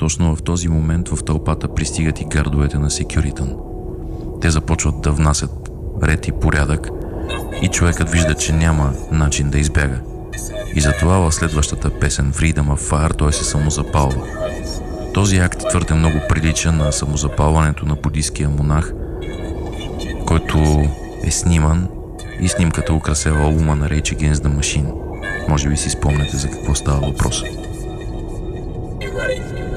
точно в този момент в тълпата пристигат и гардовете на Секюритън. Те започват да внасят ред и порядък и човекът вижда, че няма начин да избяга. И затова в следващата песен Freedom of Fire той се самозапалва. Този акт твърде много прилича на самозапалването на буддийския монах, който е сниман и снимката украсява албума на Rage Against the Machine. Може би си спомняте за какво става въпрос.